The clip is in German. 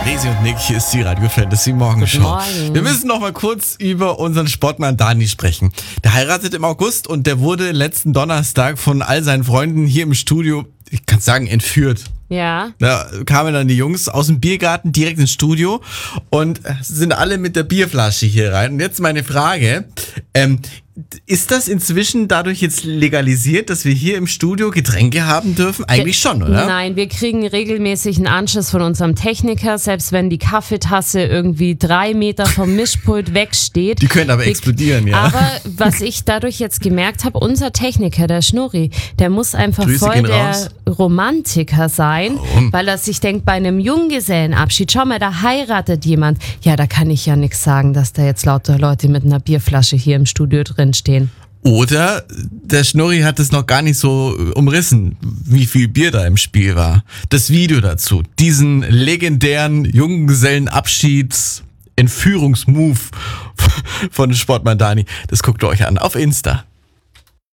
Resi und Nick, hier ist die Radio Fantasy Morgenshow. Morgen. Wir müssen noch mal kurz über unseren Sportmann Dani sprechen. Der heiratet im August und der wurde letzten Donnerstag von all seinen Freunden hier im Studio, ich kann sagen, entführt. Ja. Da kamen dann die Jungs aus dem Biergarten direkt ins Studio und sind alle mit der Bierflasche hier rein. Und jetzt meine Frage, ist das inzwischen dadurch jetzt legalisiert, dass wir hier im Studio Getränke haben dürfen? Eigentlich schon, oder? Nein, wir kriegen regelmäßig einen Anschiss von unserem Techniker, selbst wenn die Kaffeetasse irgendwie 3 Meter vom Mischpult wegsteht. Die können aber explodieren, ja. Aber was ich dadurch jetzt gemerkt habe, unser Techniker, der Schnurri, der muss einfach Grüße voll gehen der raus. Romantiker sein, Warum? weil er sich denkt, bei einem Junggesellenabschied, schau mal, da heiratet jemand. Ja, da kann ich ja nichts sagen, dass da jetzt lauter Leute mit einer Bierflasche hier im Studio drin stehen. Oder der Schnurri hat es noch gar nicht so umrissen, wie viel Bier da im Spiel war. Das Video dazu, diesen legendären Junggesellenabschieds-Entführungsmove von Sportmann Dani, das guckt ihr euch an auf Insta.